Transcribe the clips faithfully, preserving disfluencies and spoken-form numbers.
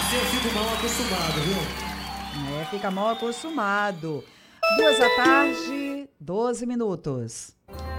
Assim eu fico mal acostumado, viu? É, fica mal acostumado. Duas da tarde, doze minutos.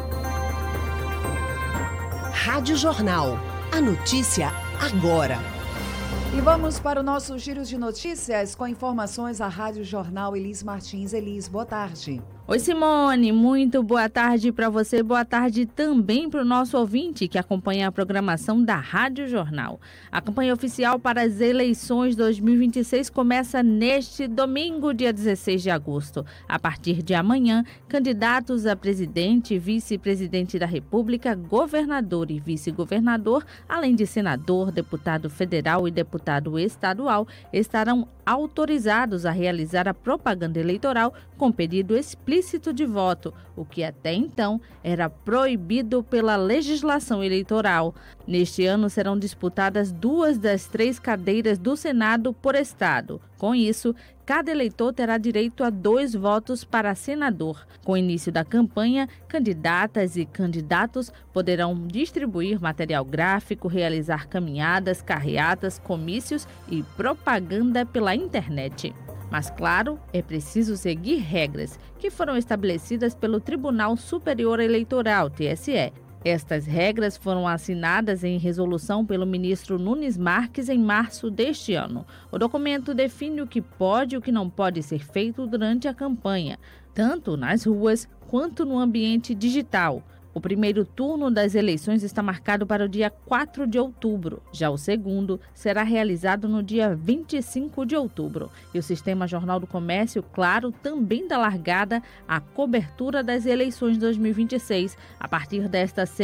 Rádio Jornal. A notícia agora. E vamos para o nosso giro de notícias com informações da Rádio Jornal. Elis Martins. Elis, boa tarde. Oi, Simone, muito boa tarde para você, boa tarde também para o nosso ouvinte que acompanha a programação da Rádio Jornal. A campanha oficial para as eleições dois mil e vinte e seis começa neste domingo, dia dezesseis de agosto. A partir de amanhã, candidatos a presidente, vice-presidente da República, governador e vice-governador, além de senador, deputado federal e deputado estadual, estarão autorizados a realizar a propaganda eleitoral com pedido explícito de voto, o que até então era proibido pela legislação eleitoral. Neste ano serão disputadas duas das três cadeiras do Senado por estado. Com isso, cada eleitor terá direito a dois votos para senador. Com o início da campanha, candidatas e candidatos poderão distribuir material gráfico, realizar caminhadas, carreatas, comícios e propaganda pela internet. Mas, claro, é preciso seguir regras que foram estabelecidas pelo Tribunal Superior Eleitoral, T S E. Estas regras foram assinadas em resolução pelo ministro Nunes Marques em março deste ano. O documento define o que pode e o que não pode ser feito durante a campanha, tanto nas ruas quanto no ambiente digital. O primeiro turno das eleições está marcado para o dia quatro de outubro. Já o segundo será realizado no dia vinte e cinco de outubro. E o Sistema Jornal do Comércio, claro, também dá largada à cobertura das eleições dois mil e vinte e seis a partir desta